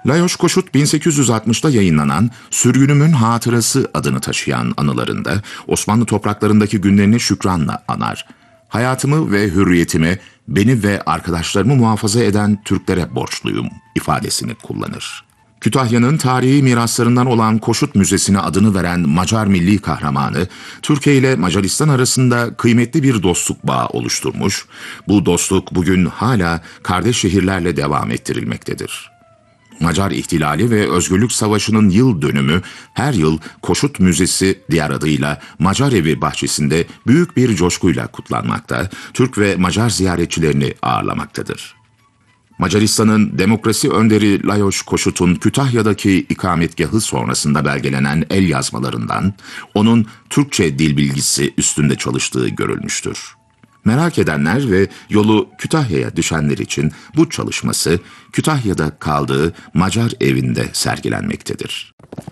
Lajos Kossuth 1860'da yayınlanan Sürgünümün Hatırası adını taşıyan anılarında Osmanlı topraklarındaki günlerini şükranla anar. Hayatımı ve hürriyetimi beni ve arkadaşlarımı muhafaza eden Türklere borçluyum ifadesini kullanır. Kütahya'nın tarihi miraslarından olan Kossuth Müzesi'ne adını veren Macar milli kahramanı, Türkiye ile Macaristan arasında kıymetli bir dostluk bağı oluşturmuş, bu dostluk bugün hala kardeş şehirlerle devam ettirilmektedir. Macar İhtilali ve Özgürlük Savaşı'nın yıl dönümü her yıl Kossuth Müzesi diğer adıyla Macar Evi bahçesinde büyük bir coşkuyla kutlanmakta, Türk ve Macar ziyaretçilerini ağırlamaktadır. Macaristan'ın demokrasi önderi Lajos Kossuth'un Kütahya'daki ikametgahı sonrasında belgelenen el yazmalarından onun Türkçe dil bilgisi üstünde çalıştığı görülmüştür. Merak edenler ve yolu Kütahya'ya düşenler için bu çalışması Kütahya'da kaldığı Macar evinde sergilenmektedir.